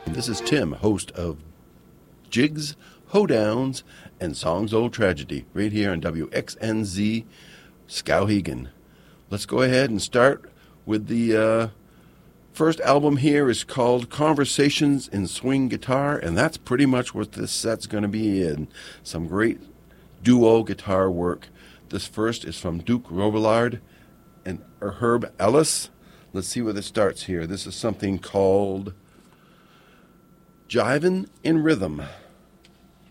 This is Tim, host of Jigs, Hoedowns, and Songs Old Tragedy, right here on WXNZ Skowhegan. Let's go ahead and start with the first album here is called Conversations in Swing Guitar, and that's pretty much what this set's going to be in. Some great duo guitar work. This first is from Duke Robillard and Herb Ellis. Let's see where this starts here. This is something called Jivin' in Rhythm.